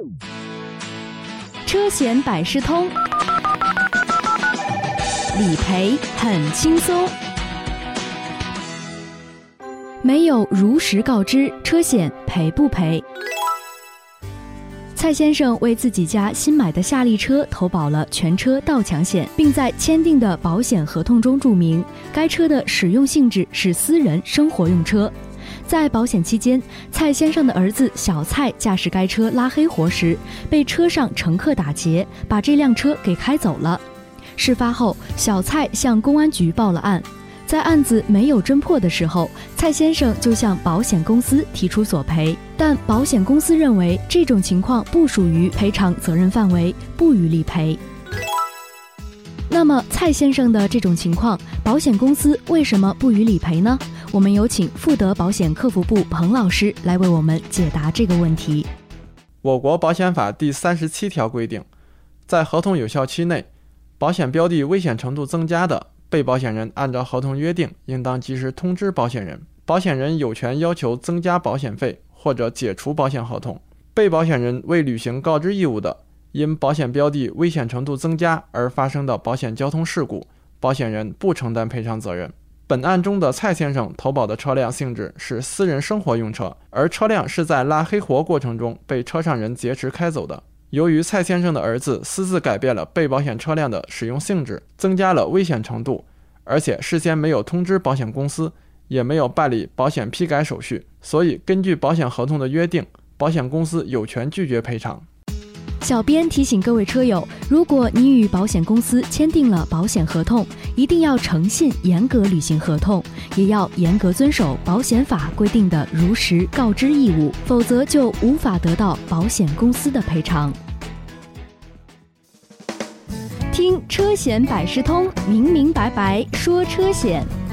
车险百事通，理赔很轻松。没有如实告知，车险赔不赔？蔡先生为自己家新买的夏利车投保了全车盗抢险，并在签订的保险合同中注明，该车的使用性质是私人生活用车。在保险期间，蔡先生的儿子小蔡驾驶该车拉黑活时，被车上乘客打劫，把这辆车给开走了。事发后，小蔡向公安局报了案。在案子没有侦破的时候，蔡先生就向保险公司提出索赔，但保险公司认为这种情况不属于赔偿责任范围，不予理赔。那么蔡先生的这种情况，保险公司为什么不予理赔呢？我们有请富德保险客服部彭老师来为我们解答这个问题。 我国保险法第37条规定，在合同有效期内，保险标的危险程度增加的，被保险人按照合同约定，应当及时通知保险人。保险人有权要求增加保险费或者解除保险合同。被保险人未履行告知义务的，因保险标的危险程度增加而发生的保险交通事故，保险人不承担赔偿责任。本案中的蔡先生投保的车辆性质是私人生活用车，而车辆是在拉黑活过程中被车上人劫持开走的。由于蔡先生的儿子私自改变了被保险车辆的使用性质，增加了危险程度，而且事先没有通知保险公司，也没有办理保险批改手续，所以根据保险合同的约定，保险公司有权拒绝赔偿。 小编提醒各位车友，如果你与保险公司签订了保险合同，一定要诚信严格履行合同，也要严格遵守保险法规定的如实告知义务，否则就无法得到保险公司的赔偿。听车险百事通，明明白白说车险。